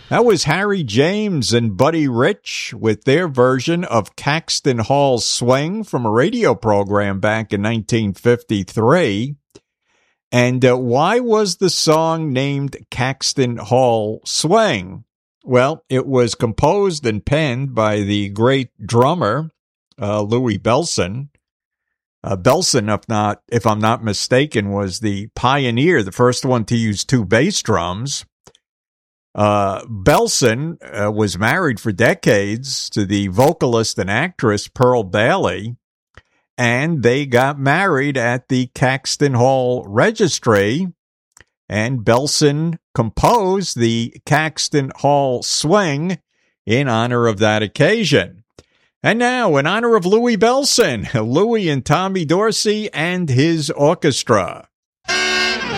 That was Harry James and Buddy Rich with their version of Caxton Hall Swing from a radio program back in 1953. And why was the song named Caxton Hall Swing? Well, it was composed and penned by the great drummer, Louis Bellson. Bellson, if I'm not mistaken, was the pioneer, the first one to use two bass drums. Bellson was married for decades to the vocalist and actress Pearl Bailey, and they got married at the Caxton Hall Registry, and Bellson composed the Caxton Hall Swing in honor of that occasion. And now, in honor of Louis Bellson, Louis and Tommy Dorsey and his orchestra.